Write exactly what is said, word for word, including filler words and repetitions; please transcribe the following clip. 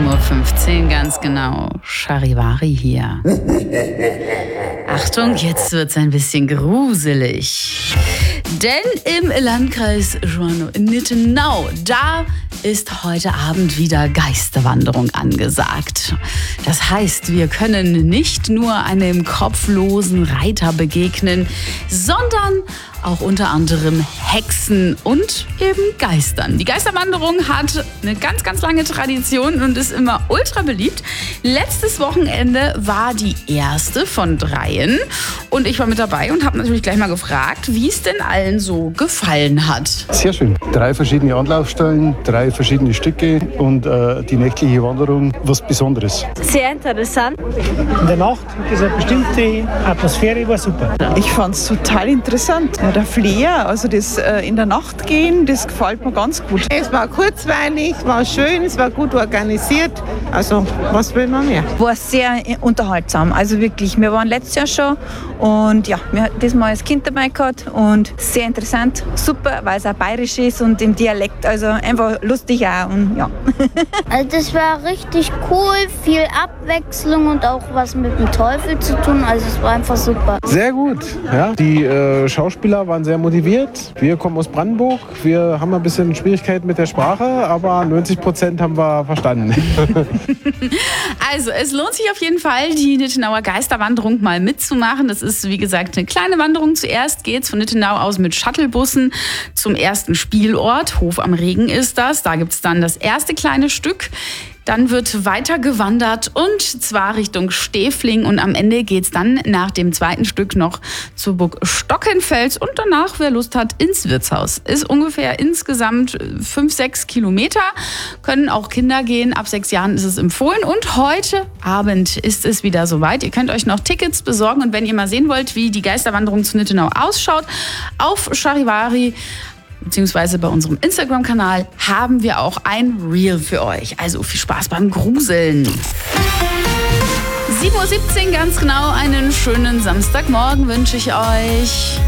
Uhr fünfzehn, ganz genau. Charivari hier. Achtung, jetzt wird's ein bisschen gruselig. Denn im Landkreis Schwano-Nittenau, da ist heute Abend wieder Geisterwanderung angesagt. Das heißt, wir können nicht nur einem kopflosen Reiter begegnen, sondern auch unter anderem Hexen und eben Geistern. Die Geisterwanderung hat eine ganz, ganz lange Tradition und ist immer ultra beliebt. Letztes Wochenende war die erste von dreien und ich war mit dabei und habe natürlich gleich mal gefragt, wie es denn allen so gefallen hat. Sehr schön. Drei verschiedene Anlaufstellen, drei verschiedene Stücke und äh, die nächtliche Wanderung, was Besonderes. Sehr interessant. In der Nacht, diese bestimmte Atmosphäre war super. Ich fand es total interessant. Ja, der Flair, also das äh, in der Nacht gehen, das gefällt mir ganz gut. Es war kurzweilig, war schön, es war gut organisiert. Also, was will man mehr? War sehr unterhaltsam. Also wirklich, wir waren letztes Jahr schon und ja, wir hatten diesmal als Kind dabei gehabt und sehr interessant, super, weil es auch bayerisch ist und im Dialekt, also einfach lustig auch und ja. Also das war richtig cool, viel Abwechslung und auch was mit dem Teufel zu tun, also es war einfach super. Sehr gut, ja. Die äh, Schauspieler waren sehr motiviert. Wir kommen aus Brandenburg, wir haben ein bisschen Schwierigkeiten mit der Sprache, aber neunzig Prozent haben wir verstanden. Also, es lohnt sich auf jeden Fall, die Nittenauer Geisterwanderung mal mitzumachen. Das ist, wie gesagt, eine kleine Wanderung. Zuerst geht's von Nittenau aus mit Shuttlebussen zum ersten Spielort. Hof am Regen ist das. Da gibt's dann das erste kleine Stück. Dann wird weiter gewandert und zwar Richtung Stefling und am Ende geht's dann nach dem zweiten Stück noch zur Burg Stockenfels und danach, wer Lust hat, ins Wirtshaus. Ist ungefähr insgesamt fünf, sechs Kilometer, können auch Kinder gehen, ab sechs Jahren ist es empfohlen und heute Abend ist es wieder soweit. Ihr könnt euch noch Tickets besorgen und wenn ihr mal sehen wollt, wie die Geisterwanderung zu Nittenau ausschaut, auf Charivari beziehungsweise bei unserem Instagram-Kanal haben wir auch ein Reel für euch. Also viel Spaß beim Gruseln. sieben Uhr siebzehn ganz genau, einen schönen Samstagmorgen wünsche ich euch.